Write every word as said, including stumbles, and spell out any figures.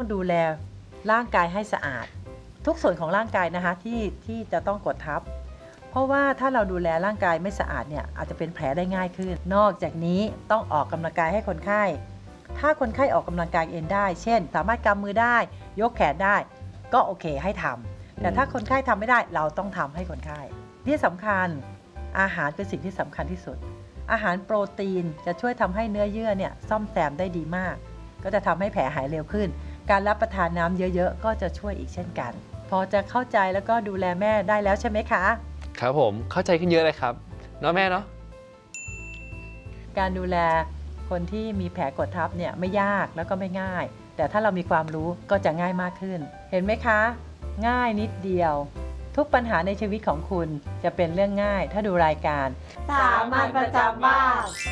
ดูแลร่างกายให้สะอาดทุกส่วนของร่างกายนะคะที่ที่จะต้องกดทับเพราะว่าถ้าเราดูแลร่างกายไม่สะอาดเนี่ยอาจจะเป็นแผลได้ง่ายขึ้นนอกจากนี้ต้องออกกำลังกายให้คนไข้ถ้าคนไข้ออกกำลังกายเองได้เช่นสามารถกำมือได้ยกแขนได้ก็โอเคให้ทำแต่ถ้าคนไข้ทำไม่ได้เราต้องทำให้คนไข้ที่สำคัญอาหารเป็นสิ่งที่สำคัญที่สุดอาหารโปรตีนจะช่วยทำให้เนื้อเยื่อเนี่ยซ่อมแซมได้ดีมากก็จะทำให้แผลหายเร็วขึ้นการรับประทานน้ำเยอะๆก็จะช่วยอีกเช่นกันพอจะเข้าใจแล้วก็ดูแลแม่ได้แล้วใช่ไหมคะครับผมเข้าใจขึ้นเยอะเลยครับเนาะแม่เนาะการดูแลคนที่มีแผลกดทับเนี่ยไม่ยากแล้วก็ไม่ง่ายแต่ถ้าเรามีความรู้ก็จะง่ายมากขึ้นเห็นไหมคะง่ายนิดเดียวทุกปัญหาในชีวิตของคุณจะเป็นเรื่องง่ายถ้าดูรายการสามัญประจำบ้าน